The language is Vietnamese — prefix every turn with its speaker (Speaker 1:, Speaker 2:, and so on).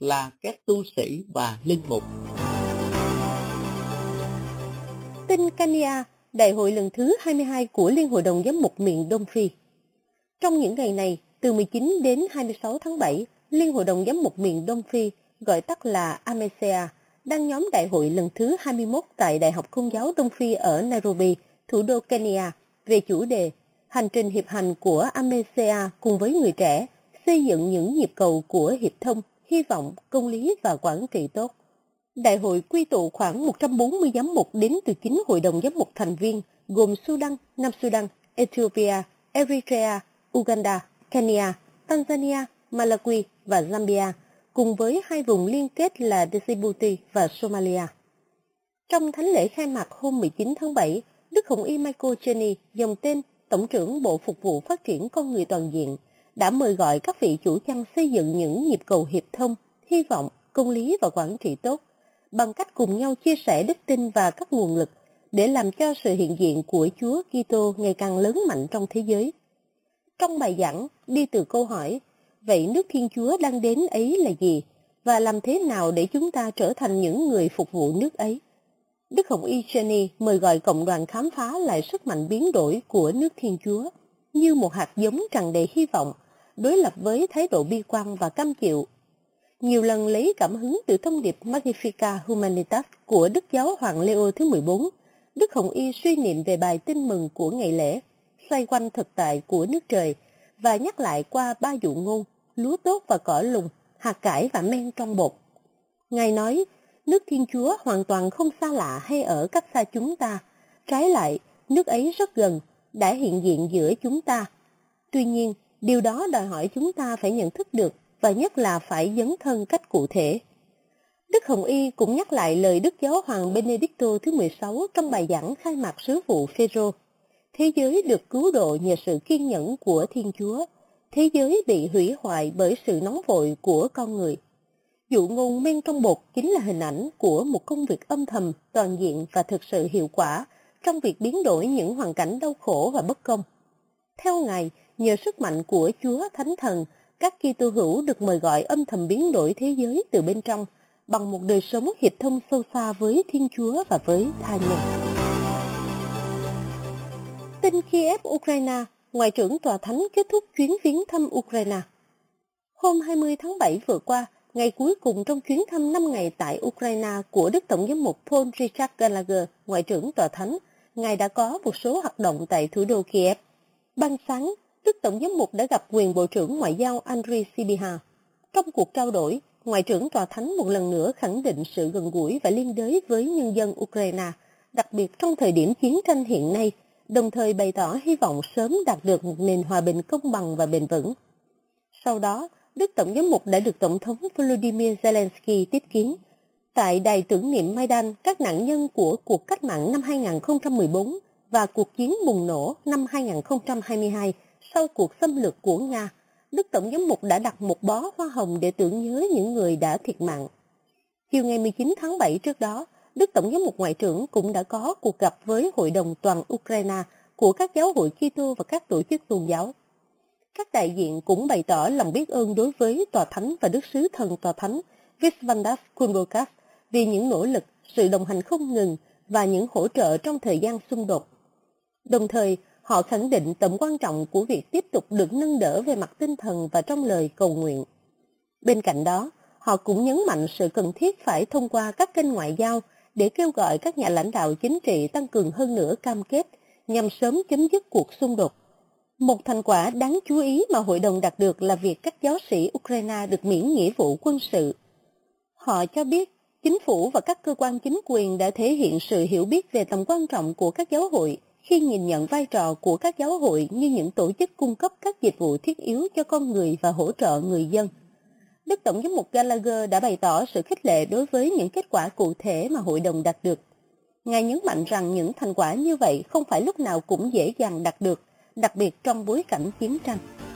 Speaker 1: là các tu sĩ và linh mục.
Speaker 2: Tin Kenya, Đại hội lần thứ 22 của Liên hội đồng Giám mục miền Đông Phi. Trong những ngày này, từ 19 đến 26 tháng 7, Liên hội đồng Giám mục miền Đông Phi, gọi tắt là AMESEA, đang nhóm đại hội lần thứ 21 tại Đại học Công giáo Đông Phi ở Nairobi, thủ đô Kenya, về chủ đề Hành trình hiệp hành của AMESEA cùng với người trẻ, xây dựng những nhịp cầu của hiệp thông, hy vọng, công lý và quản trị tốt. Đại hội quy tụ khoảng 140 giám mục đến từ 9 hội đồng giám mục thành viên, gồm Sudan, Nam Sudan, Ethiopia, Eritrea, Uganda, Kenya, Tanzania, Malawi và Zambia, cùng với 2 vùng liên kết là Djibouti và Somalia. Trong thánh lễ khai mạc hôm 19 tháng 7, Đức Hồng Y Michael Cheney, dòng tên Tổng trưởng Bộ Phục vụ Phát triển Con người Toàn diện, đã mời gọi các vị chủ chăn xây dựng những nhịp cầu hiệp thông, hy vọng, công lý và quản trị tốt, bằng cách cùng nhau chia sẻ đức tin và các nguồn lực để làm cho sự hiện diện của Chúa Kitô ngày càng lớn mạnh trong thế giới. Trong bài giảng, đi từ câu hỏi, vậy nước Thiên Chúa đang đến ấy là gì? Và làm thế nào để chúng ta trở thành những người phục vụ nước ấy? Đức Hồng Y Cheney mời gọi cộng đoàn khám phá lại sức mạnh biến đổi của nước Thiên Chúa như một hạt giống tràn đầy hy vọng, đối lập với thái độ bi quan và cam chịu. Nhiều lần lấy cảm hứng từ thông điệp Magnificat Humanitas của Đức Giáo Hoàng Leo thứ 14, Đức Hồng Y suy niệm về bài tin mừng của ngày lễ, xoay quanh thực tại của nước trời, và nhắc lại qua 3 dụ ngôn, lúa tốt và cỏ lùng, hạt cải và men trong bột. Ngài nói, nước Thiên Chúa hoàn toàn không xa lạ hay ở cách xa chúng ta, trái lại, nước ấy rất gần, đã hiện diện giữa chúng ta. Tuy nhiên, điều đó đòi hỏi chúng ta phải nhận thức được, và nhất là phải dấn thân cách cụ thể. Đức Hồng Y cũng nhắc lại lời Đức Giáo Hoàng Benedicto thứ 16 trong bài giảng khai mạc sứ vụ Phêrô. Thế giới được cứu độ nhờ sự kiên nhẫn của Thiên Chúa. Thế giới bị hủy hoại bởi sự nóng vội của con người. Dụ ngôn men trong bột chính là hình ảnh của một công việc âm thầm, toàn diện và thực sự hiệu quả trong việc biến đổi những hoàn cảnh đau khổ và bất công. Theo Ngài, nhờ sức mạnh của Chúa Thánh Thần, các Kitô hữu được mời gọi âm thầm biến đổi thế giới từ bên trong bằng một đời sống hiệp thông sâu xa với Thiên Chúa và với tha nhân. Tin Kiev, Ukraine, Ngoại trưởng Tòa Thánh kết thúc chuyến viếng thăm Ukraine. Hôm 20 tháng 7 vừa qua, ngày cuối cùng trong chuyến thăm 5 ngày tại Ukraine của Đức Tổng giám mục Paul Richard Gallagher, Ngoại trưởng Tòa Thánh, Ngài đã có một số hoạt động tại thủ đô Kiev. Ban sáng, Đức Tổng giám mục đã gặp quyền Bộ trưởng Ngoại giao Andriy Sybiha. Trong cuộc trao đổi, Ngoại trưởng Tòa Thánh một lần nữa khẳng định sự gần gũi và liên đới với nhân dân Ukraine, đặc biệt trong thời điểm chiến tranh hiện nay, đồng thời bày tỏ hy vọng sớm đạt được một nền hòa bình công bằng và bền vững. Sau đó, Đức Tổng giám mục đã được Tổng thống Volodymyr Zelensky tiếp kiến. Tại đài tưởng niệm Maidan, các nạn nhân của cuộc cách mạng năm 2014 và cuộc chiến bùng nổ năm 2022 sau cuộc xâm lược của Nga, Đức Tổng giám mục đã đặt một bó hoa hồng để tưởng nhớ những người đã thiệt mạng. Chiều ngày 19 tháng 7 trước đó, Đức Tổng giám mục Ngoại trưởng cũng đã có cuộc gặp với Hội đồng toàn Ukraine của các giáo hội Kitô và các tổ chức tôn giáo. Các đại diện cũng bày tỏ lòng biết ơn đối với Tòa Thánh và Đức Sứ Thần Tòa Thánh Visvandas Kulbokas vì những nỗ lực, sự đồng hành không ngừng và những hỗ trợ trong thời gian xung đột. Đồng thời, họ khẳng định tầm quan trọng của việc tiếp tục được nâng đỡ về mặt tinh thần và trong lời cầu nguyện. Bên cạnh đó, họ cũng nhấn mạnh sự cần thiết phải thông qua các kênh ngoại giao để kêu gọi các nhà lãnh đạo chính trị tăng cường hơn nữa cam kết nhằm sớm chấm dứt cuộc xung đột. Một thành quả đáng chú ý mà hội đồng đạt được là việc các giáo sĩ Ukraine được miễn nghĩa vụ quân sự. Họ cho biết chính phủ và các cơ quan chính quyền đã thể hiện sự hiểu biết về tầm quan trọng của các giáo hội khi nhìn nhận vai trò của các giáo hội như những tổ chức cung cấp các dịch vụ thiết yếu cho con người và hỗ trợ người dân. Đức Tổng giám mục Gallagher đã bày tỏ sự khích lệ đối với những kết quả cụ thể mà hội đồng đạt được. Ngài nhấn mạnh rằng những thành quả như vậy không phải lúc nào cũng dễ dàng đạt được, đặc biệt trong bối cảnh chiến tranh.